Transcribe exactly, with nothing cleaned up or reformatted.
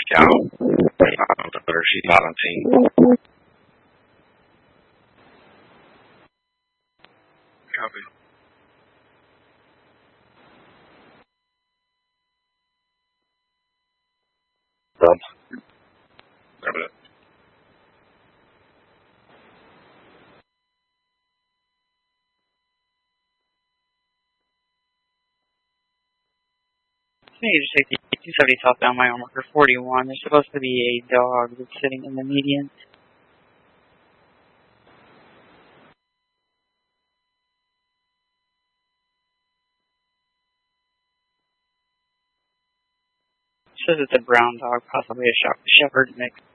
out. She's not on team. Copy. Rob. Grab it. Major safety, two seventy southbound, mile marker forty-one. There's supposed to be a dog that's sitting in the median. Says it's a brown dog, possibly a shepherd mix.